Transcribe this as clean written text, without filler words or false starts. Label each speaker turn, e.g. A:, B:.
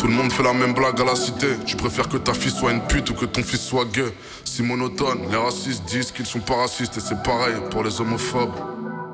A: Tout le monde fait la même blague à la cité. Tu préfères que ta fille soit une pute ou que ton fils soit gay. Si monotone, les racistes disent qu'ils sont pas racistes. Et c'est pareil pour les homophobes.